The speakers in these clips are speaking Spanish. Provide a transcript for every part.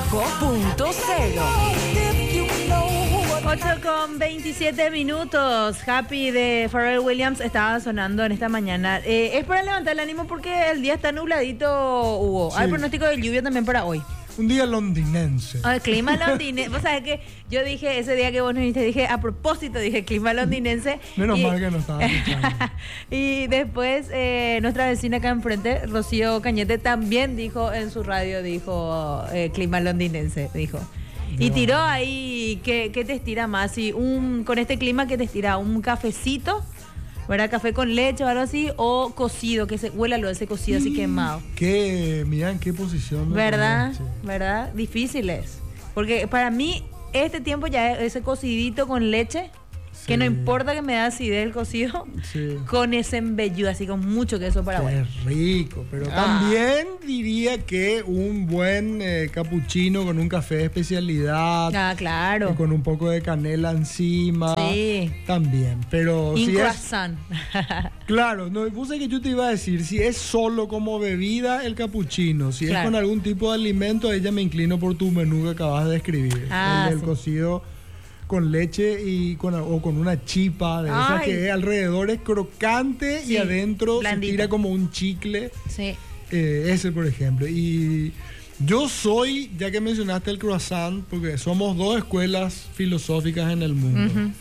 5.0. 8:27. Happy de Pharrell Williams estaba sonando en esta mañana. Es para levantar el ánimo porque el día está nubladito, Hugo. Hay pronóstico de lluvia también para hoy. Un día londinense. El clima londinense. Vos sabés que yo dije ese día que vos nos viniste, dije a propósito, dije clima londinense. Menos mal que no estaba escuchando. Y después nuestra vecina acá enfrente, Rocío Cañete, también dijo en su radio, dijo clima londinense, dijo. Y tiró ahí, ¿qué te estira más? Si con este clima, ¿qué te estira? ¿Un cafecito? ¿Verdad? Café con leche o algo así, o cocido, que se huela ese cocido así quemado. Mirá en qué posición. ¿Verdad? ¿Verdad? Difícil es. Porque para mí, este tiempo ya ese cocidito con leche, que no importa que me da acidez el cocido, con ese embelludo, así con mucho queso paraguayo. Es rico, pero también diría que un buen capuchino con un café de especialidad. Ah, claro. Con un poco de canela encima. Sí. También, pero Y si croissant. Claro, no, puse que yo te iba a decir, si es solo como bebida el capuchino, si es con algún tipo de alimento, ahí ya me inclino por tu menú que acabas de escribir. El del cocido con leche o con una chipa de esa que alrededor es crocante y adentro blandita. Se tira como un chicle. Sí. Ese, por ejemplo. Y yo soy, ya que mencionaste el croissant, porque somos dos escuelas filosóficas en el mundo. Uh-huh.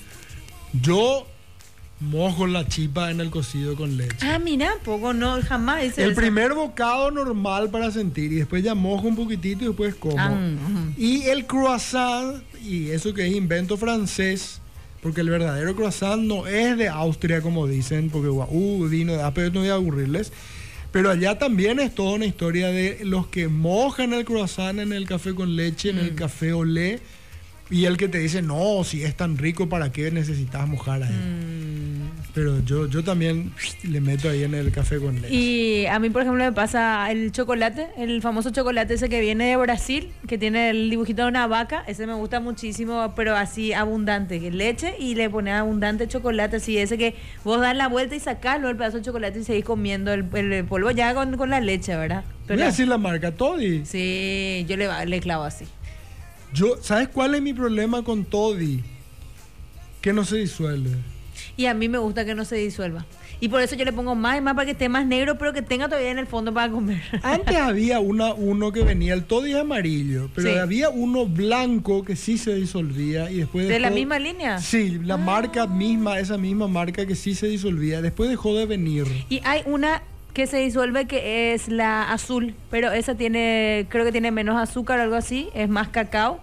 Yo mojo la chipa en el cocido con leche. Mira, poco no, jamás hice el primer bocado normal para sentir, y después ya mojo un poquitito y después como. Uh-huh. Y el croissant, y eso que es invento francés, porque el verdadero croissant no es de Austria, como dicen, porque vino de pero no voy a aburrirles. Pero allá también es toda una historia de los que mojan el croissant en el café con leche, en el café olé. Y el que te dice, no, si es tan rico, ¿para qué necesitas mojar ahí? Pero yo también le meto ahí en el café con leche. Y a mí, por ejemplo, me pasa el chocolate, el famoso chocolate ese que viene de Brasil, que tiene el dibujito de una vaca. Ese me gusta muchísimo, pero así abundante, que leche y le pones abundante chocolate, así ese que vos das la vuelta y sacás el pedazo de chocolate y seguís comiendo el polvo ya con la leche, ¿verdad? Voy a decir la marca, Toddy. Sí, yo le clavo así. ¿Sabes cuál es mi problema con Toddy? Que no se disuelve. Y a mí me gusta que no se disuelva. Y por eso yo le pongo más y más para que esté más negro, pero que tenga todavía en el fondo para comer. Antes había uno que venía, el Toddy amarillo, pero había uno blanco que sí se disolvía y después ¿De la misma línea? Sí, la marca misma, esa misma marca que sí se disolvía, después dejó de venir. Y hay una que se disuelve que es la azul, pero esa creo que tiene menos azúcar o algo así, es más cacao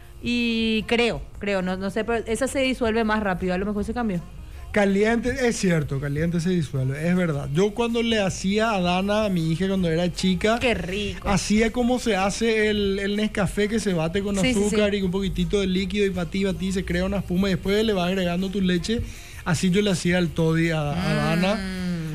y creo, no sé, pero esa se disuelve más rápido, a lo mejor se cambió. Caliente, es cierto, caliente se disuelve, es verdad. Yo cuando le hacía a Dana, a mi hija cuando era chica, qué rico. Hacía como se hace el Nescafé, que se bate con azúcar y un poquitito de líquido y batí, se crea una espuma y después le vas agregando tu leche. Así yo le hacía el Toddy a Dana.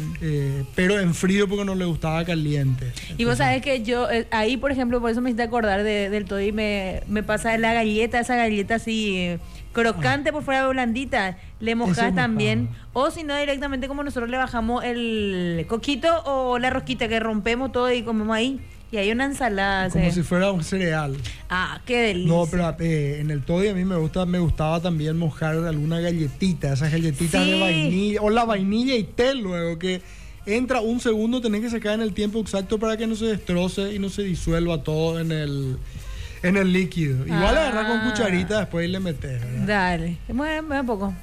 Pero en frío porque no le gustaba caliente. Entonces, y vos sabés que yo, ahí por ejemplo, por eso me hiciste acordar del Toddy, me pasa la galleta, esa galleta así crocante por fuera, blandita, le mojás también, o si no directamente como nosotros le bajamos el coquito o la rosquita que rompemos todo y comemos ahí. Y hay una ensalada. Como si fuera un cereal. Qué delicia. No, pero en el Toddy a mí me gustaba también mojar alguna galletita, esas galletitas de vainilla, o la vainilla y té luego, que entra un segundo, tenés que sacar en el tiempo exacto para que no se destroce y no se disuelva todo en el líquido. Igual agarrar con cucharita después y le metes, ¿verdad? Dale, mueve un poco.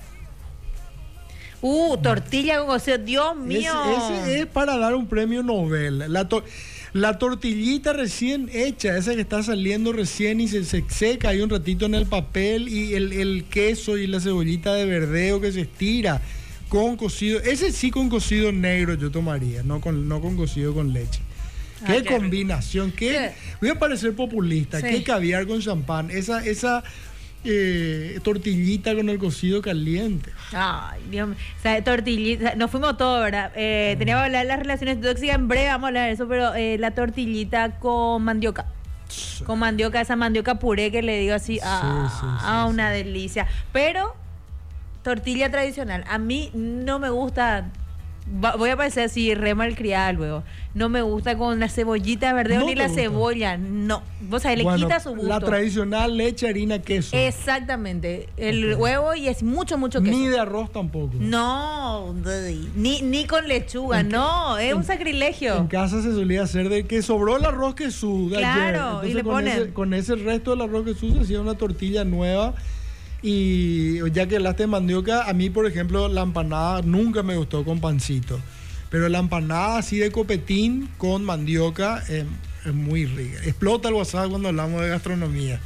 Tortilla con cocido, Dios mío. Ese es para dar un premio Nobel. La tortillita recién hecha, esa que está saliendo recién y se seca ahí un ratito en el papel, y el queso y la cebollita de verdeo que se estira con cocido. Ese sí con cocido negro yo tomaría, no con cocido con leche. Qué combinación, voy a parecer populista, qué caviar con champán, esa tortillita con el cocido caliente. Ay, Dios mío. O sea, tortillita, nos fuimos todos, ¿verdad? Teníamos que hablar de las relaciones tóxicas, en breve vamos a hablar de eso, pero la tortillita con mandioca. Con mandioca, esa mandioca puré que le digo así, una delicia. Pero tortilla tradicional, a mí no me gusta voy a parecer así re malcriada luego. No me gusta con la cebollita verde ni la cebolla. No. Vos sabés, le quita su gusto. La tradicional leche, harina, queso. Exactamente. El huevo y es mucho queso. Ni de arroz tampoco. No, ni con lechuga, no. Es un sacrilegio. En casa se solía hacer de que sobró el arroz Jesús de ayer. Entonces, y le con ese resto del arroz Jesús se hacía una tortilla nueva. Y ya que hablaste de mandioca, a mí, por ejemplo, la empanada nunca me gustó con pancito. Pero la empanada así de copetín con mandioca es muy rica. Explota el WhatsApp cuando hablamos de gastronomía.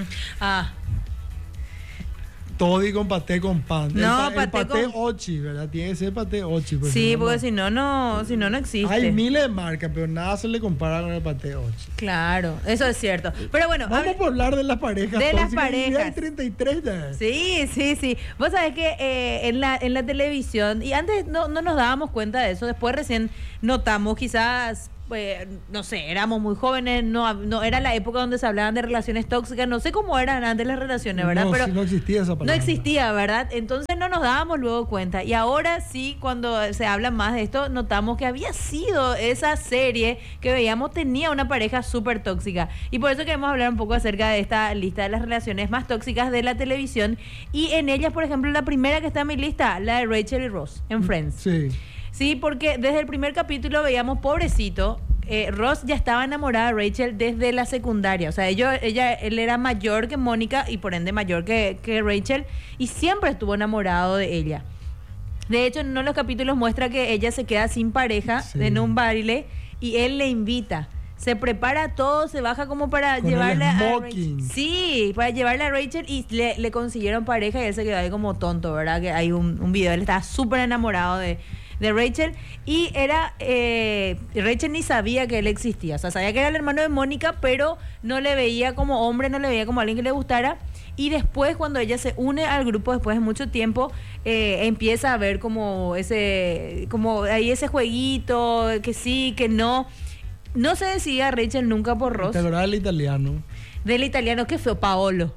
Toddy con paté con pan. No, el paté ochi, ¿verdad? Tiene que ser paté ochi. Sí, porque si no existe. Hay miles de marcas, pero nada se le compara con el paté ochi. Claro, eso es cierto. Pero bueno, vamos a hablar de las parejas. De las parejas. Hay 33 ya. Sí. Vos sabés que en la televisión, y antes no nos dábamos cuenta de eso, después recién notamos quizás... no sé, éramos muy jóvenes, no era la época donde se hablaban de relaciones tóxicas, no sé cómo eran antes las relaciones, ¿verdad? Pero no existía esa palabra. No existía, ¿verdad? Entonces no nos dábamos luego cuenta. Y ahora sí, cuando se habla más de esto, notamos que había sido esa serie que veíamos tenía una pareja súper tóxica. Y por eso queremos hablar un poco acerca de esta lista de las relaciones más tóxicas de la televisión. Y en ellas, por ejemplo, la primera que está en mi lista, la de Rachel y Ross, en Friends. Sí. Sí, porque desde el primer capítulo veíamos, pobrecito, Ross ya estaba enamorada de Rachel desde la secundaria. O sea, él era mayor que Mónica y por ende mayor que Rachel y siempre estuvo enamorado de ella. De hecho, en uno de los capítulos muestra que ella se queda sin pareja en un baile y él le invita. Se prepara todo, se baja como para llevarle a Rachel. Sí, para llevarle a Rachel y le consiguieron pareja y él se quedó ahí como tonto, ¿verdad? Que hay un video, él estaba súper enamorado de Rachel y Rachel ni sabía que él existía, o sea, sabía que era el hermano de Mónica, pero no le veía como hombre, no le veía como alguien que le gustara. Y después, cuando ella se une al grupo después de mucho tiempo, empieza a ver como ahí ese jueguito, que sí, que no se decidía Rachel nunca por Ross. ¿Te acordás del italiano? Del italiano, qué feo, Paolo.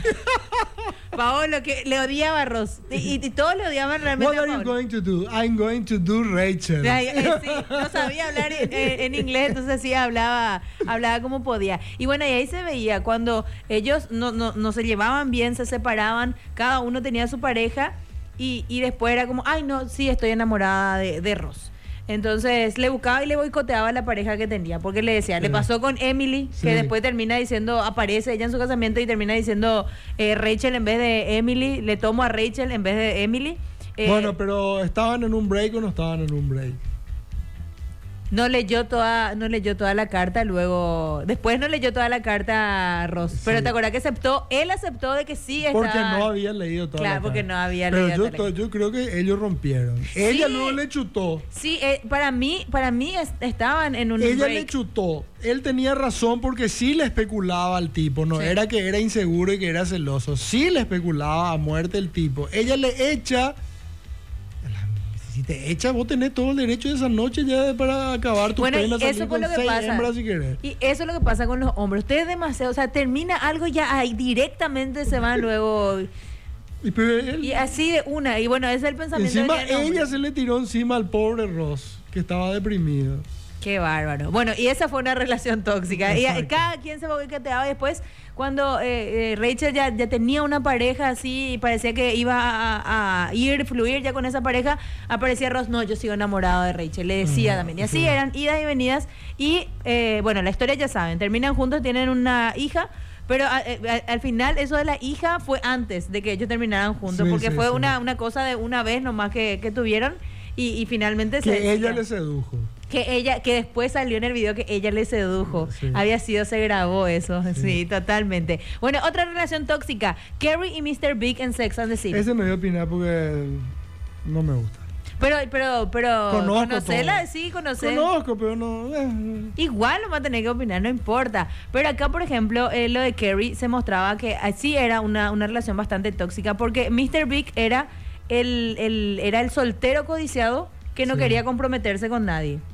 Paolo, que le odiaba a Ross. Y todos le odiaban realmente. What are you going to do? I'm going to do Rachel. Sí, no sabía hablar en inglés, entonces sí hablaba como podía. Y bueno, y ahí se veía cuando ellos no se llevaban bien, se separaban, cada uno tenía su pareja y después era como, ay no, sí, estoy enamorada de Ross. Entonces le buscaba y le boicoteaba a la pareja que tenía, porque le decía, le pasó con Emily, que después termina diciendo, aparece ella en su casamiento y termina diciendo Rachel en vez de Emily, le tomo a Rachel en vez de Emily. Bueno, pero ¿estaban en un break o no estaban en un break? No leyó toda la carta, luego después no leyó toda la carta a Ross, pero te acuerdas que él aceptó de que sí estaba. Porque no había leído toda la carta. Claro, porque no había leído toda la carta. Yo creo que ellos rompieron. Ella luego le chutó. Sí, para mí estaban en un break. Ella le chutó. Él tenía razón porque sí le especulaba al tipo, no era que era inseguro y que era celoso. Sí le especulaba a muerte el tipo. Ella le echa. Si te echa, vos tenés todo el derecho de esa noche ya para acabar tu pena. Bueno, eso fue lo que pasa. Si querés. Y eso es lo que pasa con los hombres. Ustedes demasiado, o sea, termina algo ya ahí directamente se van luego. Y así de una. Y bueno, ese es el pensamiento. Encima ella se le tiró encima al pobre Ross, que estaba deprimido. Qué bárbaro. Bueno, y esa fue una relación tóxica. Y cada quien se boicoteaba. Y después, cuando Rachel ya tenía una pareja así y parecía que iba a fluir ya con esa pareja, aparecía Ross, no, yo sigo enamorado de Rachel. Le decía también. Y así eran idas y venidas. Y bueno, la historia ya saben. Terminan juntos, tienen una hija. Pero al final eso de la hija fue antes de que ellos terminaran juntos. Porque fue una cosa de una vez nomás que tuvieron. Y finalmente ella le sedujo. Que después salió en el video que ella le sedujo. Se grabó eso. Sí, totalmente. Bueno, otra relación tóxica. Carrie y Mr. Big en Sex and the City. Ese me dio a opinar porque no me gusta. Pero conocela, sí, conocer. Conozco, pero no. Igual lo va a tener que opinar, no importa. Pero acá, por ejemplo, lo de Carrie se mostraba que así era una relación bastante tóxica porque Mr. Big era el soltero codiciado que no quería comprometerse con nadie.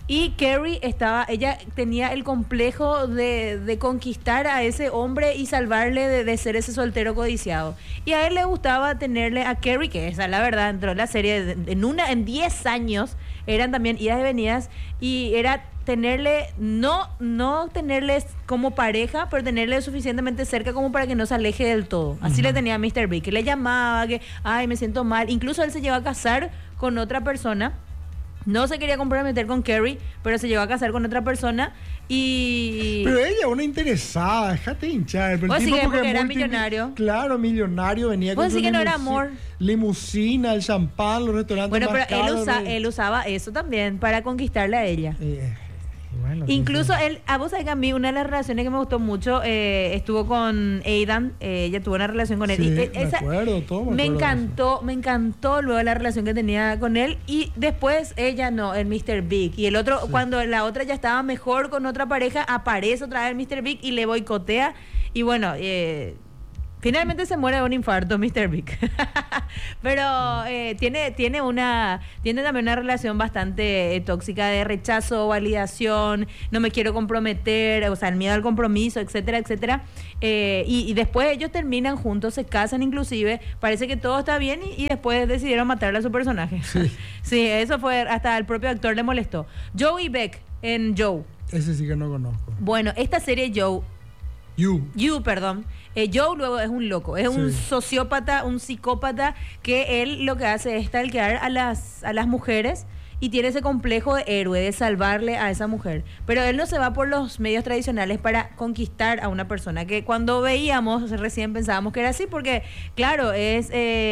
Y Carrie ella tenía el complejo de conquistar a ese hombre y salvarle de ser ese soltero codiciado. Y a él le gustaba tenerle a Carrie, que esa la verdad, entró en la serie en 10 años, eran también idas y venidas, y era tenerle, no tenerles como pareja, pero tenerle suficientemente cerca como para que no se aleje del todo. Así le tenía a Mr. Big, que le llamaba, que, ay, me siento mal. Incluso él se llevó a casar con otra persona. No se quería comprometer con Carrie, pero se llegó a casar con otra persona y... Pero ella, una interesada, déjate hinchar. Vos sí que porque era millonario. Claro, millonario, venía con su que no era amor. Limusina, el champán, los restaurantes bueno, más pero caros. Él usaba eso también para conquistarle a ella. Bueno, incluso él, vos sabés que a mí una de las relaciones que me gustó mucho estuvo con Aidan, ella tuvo una relación con él. Sí, Y, me acuerdo, todo me encantó luego la relación que tenía con él. Y después ella el Mr. Big. Y el otro, cuando la otra ya estaba mejor con otra pareja, aparece otra vez el Mr. Big y le boicotea. Y bueno, finalmente se muere de un infarto, Mr. Big. Pero tiene también una relación bastante tóxica de rechazo, validación, no me quiero comprometer, o sea, el miedo al compromiso, etcétera, etcétera. Y después ellos terminan juntos, se casan inclusive, parece que todo está bien y después decidieron matarle a su personaje. Sí. Sí, eso fue, hasta el propio actor le molestó. Joey Beck en Joe. Ese sí que no conozco. Bueno, esta serie Joe... perdón. Joe luego es un loco, es un sociópata, un psicópata, que él lo que hace es stalkear a las mujeres y tiene ese complejo de héroe, de salvarle a esa mujer. Pero él no se va por los medios tradicionales para conquistar a una persona, que cuando veíamos, recién pensábamos que era así, porque claro, es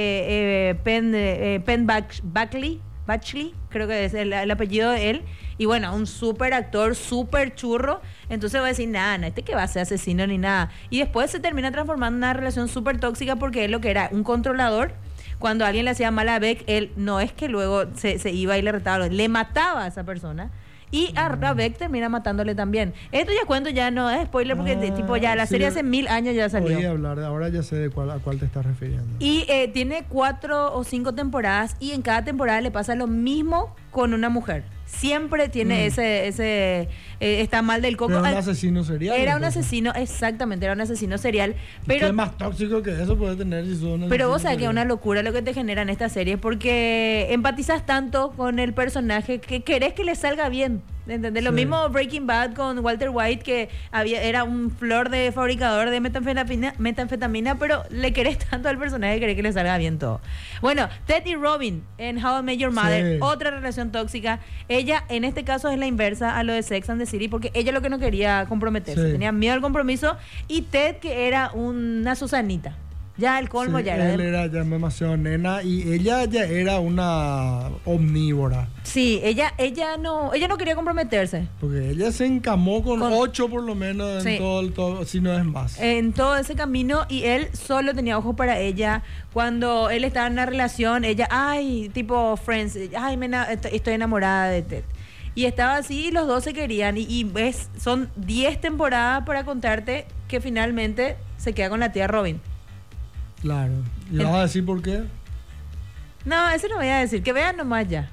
Penn Badgley, creo que es el apellido de él, y bueno, un súper actor, súper churro. Entonces va a decir, nada, este que va a ser asesino ni nada. Y después se termina transformando en una relación súper tóxica, porque él lo que era un controlador. Cuando alguien le hacía mal a Beck, él no es que luego se iba y le retaba, le mataba a esa persona. Y a Beck termina matándole también. Esto ya cuento, ya no es spoiler, porque tipo ya la serie hace 1000 años ya salió. Voy a hablar, ahora ya sé a cuál te estás refiriendo. Y tiene 4 o 5 temporadas, y en cada temporada le pasa lo mismo con una mujer. Siempre tiene está mal del coco. Era un asesino serial. Era un asesino, exactamente, era un asesino serial. Pero ¿qué más tóxico que eso puede tener si son? Pero vos sabés que es una locura lo que te genera en esta serie, porque empatizas tanto con el personaje que querés que le salga bien. ¿Entendés? Lo mismo Breaking Bad con Walter White, que era un flor de fabricador de metanfetamina, pero le querés tanto al personaje que querés que le salga bien todo. Bueno, Ted y Robin en How I Met Your Mother, otra relación tóxica. Ella, en este caso, es la inversa a lo de Sex and the City, porque ella lo que no quería comprometerse, tenía miedo al compromiso, y Ted, que era una Susanita. Ya el colmo ya era. Él era ya demasiado nena y ella ya era una omnívora. Sí, ella no quería comprometerse. Porque ella se encamó con 8 por lo menos en todo, si no es más. En todo ese camino, y él solo tenía ojos para ella. Cuando él estaba en una relación, ella, tipo Friends, estoy enamorada de Ted. Y estaba así y los dos se querían. Y son 10 temporadas para contarte que finalmente se queda con la tía Robin. Claro. ¿Y vas a decir por qué? No, eso no voy a decir. Que vean nomás ya.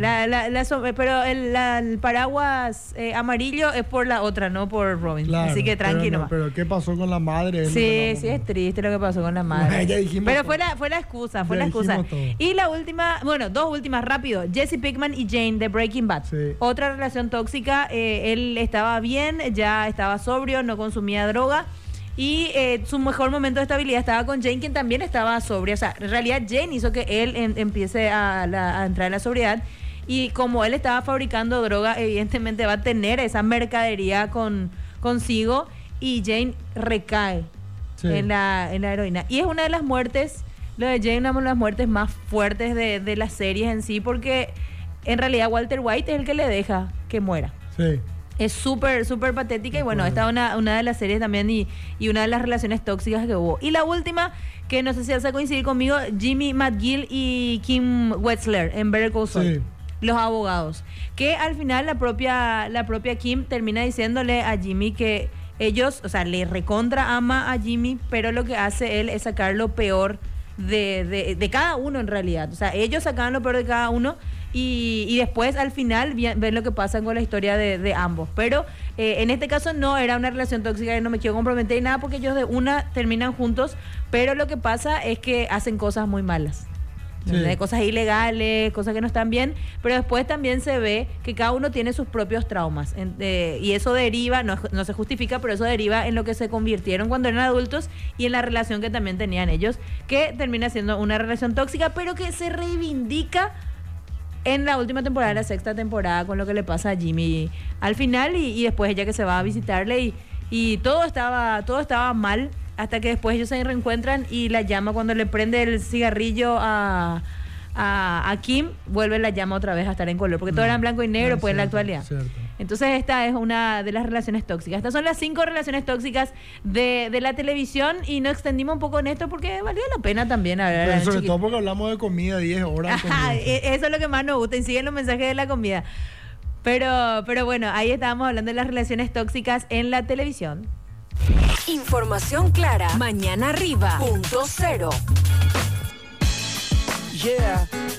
Pero el paraguas amarillo es por la otra, no por Robin. Claro, así que tranquilo. Pero ¿qué pasó con la madre? Sí, es triste lo que pasó con la madre. Pero fue la excusa, Todo. Y la última, dos últimas, rápido. Jesse Pinkman y Jane de Breaking Bad. Sí. Otra relación tóxica. Él estaba bien, ya estaba sobrio, no consumía droga. Y su mejor momento de estabilidad estaba con Jane, quien también estaba sobria. O sea, en realidad Jane hizo que él empiece a entrar en la sobriedad. Y como él estaba fabricando droga, evidentemente va a tener esa mercadería consigo. Y Jane recae en la heroína. Y es una de las muertes, lo de Jane, una de las muertes más fuertes de las series en sí. Porque en realidad Walter White es el que le deja que muera. Sí. Es súper, súper patética. Y bueno, esta es una de las series también y una de las relaciones tóxicas que hubo. Y la última, que no sé si vas a coincidir conmigo, Jimmy McGill y Kim Wexler en Better Call Saul. Los abogados. Que al final la propia Kim termina diciéndole a Jimmy que ellos, o sea, le recontra ama a Jimmy, pero lo que hace él es sacar lo peor de cada uno en realidad. O sea, ellos sacaban lo peor de cada uno. y después al final ven lo que pasa con la historia de ambos. Pero en este caso no era una relación tóxica, no me quiero comprometer y nada, porque ellos de una terminan juntos, pero lo que pasa es que hacen cosas muy malas. Sí. Cosas ilegales, cosas que no están bien, pero después también se ve que cada uno tiene sus propios traumas y eso deriva, no se justifica, pero eso deriva en lo que se convirtieron cuando eran adultos y en la relación que también tenían ellos, que termina siendo una relación tóxica, pero que se reivindica en la última temporada, la sexta temporada, con lo que le pasa a Jimmy al final y después ella que se va a visitarle y todo estaba mal. Hasta que después ellos se reencuentran y la llama cuando le prende el cigarrillo a Kim, vuelve la llama otra vez a estar en color, porque todo era en blanco y negro, pues en la actualidad. Cierto. Entonces esta es una de las relaciones tóxicas. Estas son las 5 relaciones tóxicas de la televisión y nos extendimos un poco en esto porque valía la pena también hablar. Pero sobre todo porque hablamos de comida 10 horas. Ajá, eso es lo que más nos gusta y siguen los mensajes de la comida. Pero bueno, ahí estábamos hablando de las relaciones tóxicas en la televisión. Información clara. Mañana arriba. .0. Yeah.